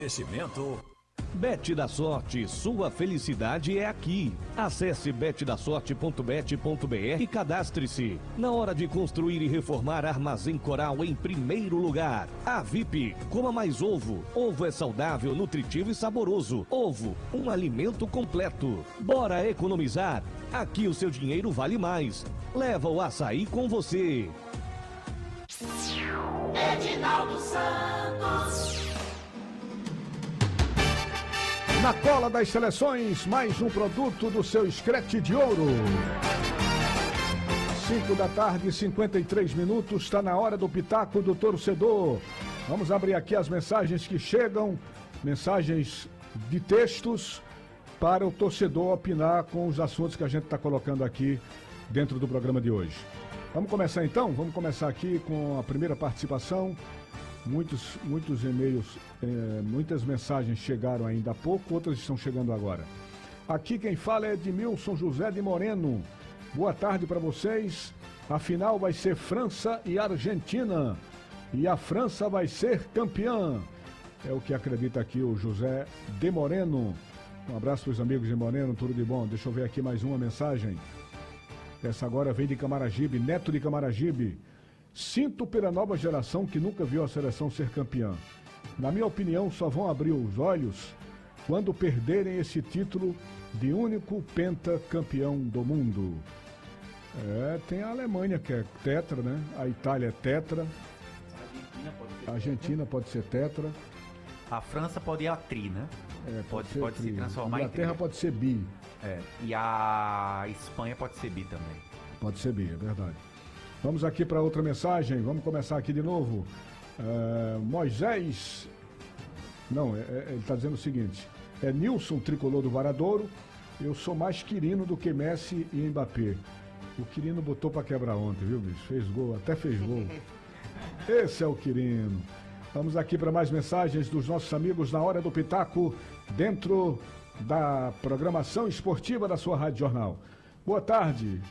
Crescimento. Bet da Sorte, sua felicidade é aqui. Acesse betdasorte.bet.br e cadastre-se. Na hora de construir e reformar Armazém Coral em primeiro lugar. A VIP, coma mais ovo. Ovo é saudável, nutritivo e saboroso. Ovo, um alimento completo. Bora economizar. Aqui o seu dinheiro vale mais. Leva o açaí com você. Edinaldo Santos. Na cola das seleções, mais um produto do seu Scratch de Ouro. 5h53, está na hora do pitaco do torcedor. Vamos abrir aqui as mensagens que chegam, mensagens de textos, para o torcedor opinar com os assuntos que a gente está colocando aqui dentro do programa de hoje. Vamos começar então? Vamos começar aqui com a primeira participação. Muitos e-mails, muitas mensagens chegaram ainda há pouco, outras estão chegando agora. Aqui quem fala é Edmilson José de Moreno. Boa tarde para vocês. A final vai ser França e Argentina. E a França vai ser campeã. É o que acredita aqui o José de Moreno. Um abraço para os amigos de Moreno, tudo de bom. Deixa eu ver aqui mais uma mensagem. Essa agora vem de Camaragibe, Neto de Camaragibe. Sinto pela nova geração que nunca viu a seleção ser campeã. Na minha opinião, só vão abrir os olhos quando perderem esse título de único pentacampeão do mundo. Tem a Alemanha que é tetra, né? A Itália é tetra. A Argentina pode ser tetra. A França pode ir a tri, né? Pode se transformar em tri. A Inglaterra pode ser bi. E a Espanha pode ser bi também. Pode ser bi, é verdade. Vamos aqui para outra mensagem, vamos começar aqui de novo. Moisés, não, ele está dizendo o seguinte, Nilson, tricolor do Varadouro, eu sou mais Quirino do que Messi e Mbappé. O Quirino botou para quebrar ontem, viu, bicho? Fez gol, até fez gol. Esse é o Quirino. Vamos aqui para mais mensagens dos nossos amigos na Hora do Pitaco, dentro da programação esportiva da sua Rádio Jornal. Boa tarde,